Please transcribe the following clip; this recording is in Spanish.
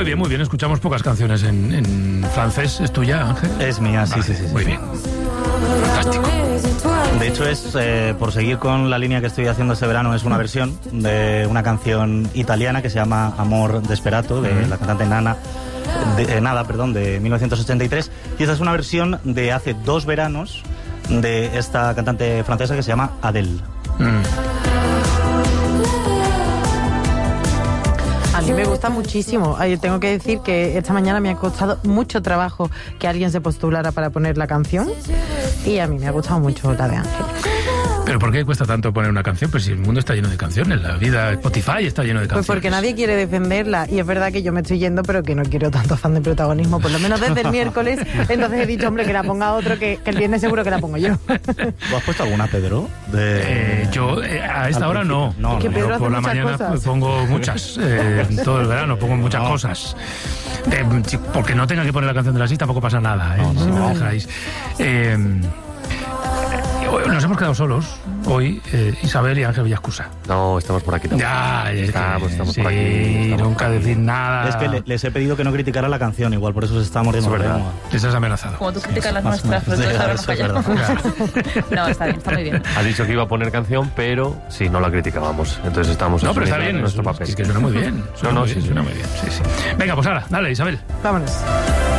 Muy bien. Escuchamos pocas canciones en francés. ¿Es tuya, Ángel? Es mía, sí. Muy bien. Fantástico. De hecho, es por seguir con la línea que estoy haciendo este verano, es una versión de una canción italiana que se llama Amor Desperato, de la cantante Nada, de 1983. Y esta es una versión de hace 2 veranos de esta cantante francesa que se llama Adele. A mí me gusta muchísimo. Tengo que decir que esta mañana me ha costado mucho trabajo que alguien se postulara para poner la canción y a mí me ha gustado mucho la de Ángel. ¿Pero por qué cuesta tanto poner una canción? Pues si el mundo está lleno de canciones, la vida, Spotify está lleno de canciones. Pues porque nadie quiere defenderla y es verdad que yo me estoy yendo, pero que no quiero tanto afán de protagonismo, por lo menos desde el miércoles. Entonces he dicho, hombre, que la ponga otro, que el viernes seguro que la pongo yo. ¿Tú has puesto alguna, Pedro? Yo a esta hora no. No, que Pedro hace por la muchas mañana cosas. Pongo muchas. Todo el verano pongo muchas cosas. Porque no tenga que poner la canción de las 6 tampoco pasa nada, si me dejáis. Nos hemos quedado solos hoy, Isabel y Ángel Villascusa. No, estamos por aquí también. Estamos por aquí. Nunca decir nada. Es que les he pedido que no criticara la canción, igual por eso se está muriendo. Es verdad. Les has amenazado. Como tú criticas las nuestras, pues entonces habremos fallado. No, está muy bien. Ha dicho que iba a poner canción, pero sí, no la criticábamos. Entonces estamos No, pero está asumiendo bien. nuestro papel. Es que suena muy bien. Suena muy bien. Sí. Venga, pues ahora, dale, Isabel. Vámonos.